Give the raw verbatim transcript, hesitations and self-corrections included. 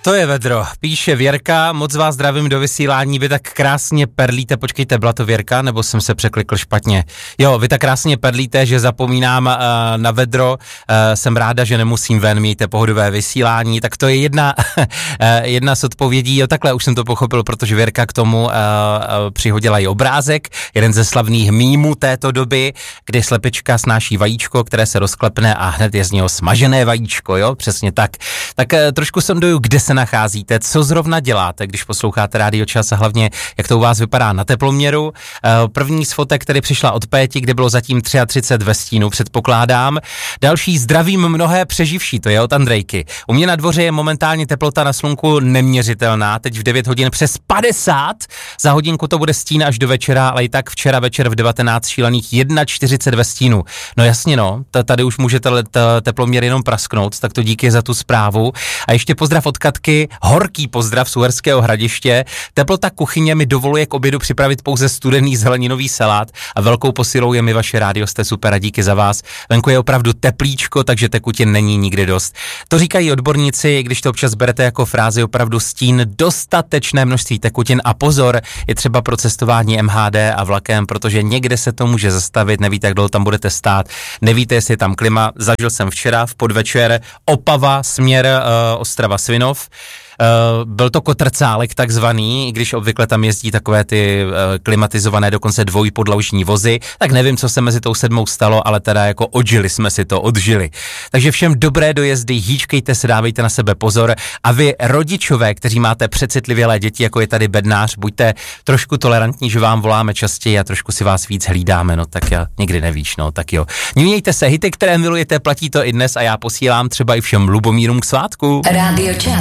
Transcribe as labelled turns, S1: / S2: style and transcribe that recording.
S1: To je vedro, píše Věrka, moc vás zdravím do vysílání, vy tak krásně perlíte, počkejte, byla to Věrka, nebo jsem se překlikl špatně? Jo, vy tak krásně perlíte, že zapomínám uh, na vedro, uh, jsem ráda, že nemusím ven, mějte pohodové vysílání, tak to je jedna, jedna z odpovědí, jo, takhle už jsem to pochopil, protože Věrka k tomu uh, uh, přihodila i obrázek, jeden ze slavných mýmů této doby, kdy slepička snáší vajíčko, které se rozklepne a hned je z něho smažené vajíčko, jo, přesně tak. Tak uh, trošku sonduju, kde se nacházíte, co zrovna děláte, když posloucháte Rádio Čas a hlavně, jak to u vás vypadá na teploměru. První z fotek, který přišla od Péti, kde bylo zatím třicet tři ve stínu, předpokládám. Další zdravím mnohé přeživší, to je od Andrejky. U mě na dvoře je momentálně teplota na slunku neměřitelná, teď v devět hodin přes padesát, za hodinku to bude stín až do večera, ale i tak včera večer v devatenáct šílených čtyřicet jedna ve stínu. No jasně no, tady už můžete teploměr jenom prasknout, tak to díky za tu zprávu. A ještě pozdrav od Katky, horký pozdrav z Uherského Hradiště. Teplota kuchyně mi dovoluje k obědu připravit pouze studený zeleninový salát a velkou posilou je mi vaše rádio, jste super a díky za vás. Venku je opravdu teplíčko, takže tekutin není nikdy dost. To říkají odborníci, když to občas berete jako frázi, opravdu stín, dostatečné množství tekutin a pozor, je třeba pro cestování M H D a vlakem, protože někde se to může zastavit, nevíte, jak dlouho tam budete stát, nevíte, jestli je tam klima. Zažil jsem včera v podvečer Opava, směr uh, Ostrava Svinov. Uh, byl to kotrcálek takzvaný, když obvykle tam jezdí takové ty uh, klimatizované, dokonce dvojpodloužní vozy, tak nevím, co se mezi tou sedmou stalo, ale teda jako odžili jsme si to, odžili. Takže všem dobré dojezdy, hýčkejte se, dávejte na sebe pozor a vy rodičové, kteří máte přecitlivělé děti, jako je tady bednář, buďte trošku tolerantní, že vám voláme častěji a trošku si vás víc hlídáme, no tak já nikdy nevíš, no tak jo. Mějte se, hity, které milujete, platí to i dnes a já posílám třeba i všem Lubomírům k svátku.
S2: Rádio Čas.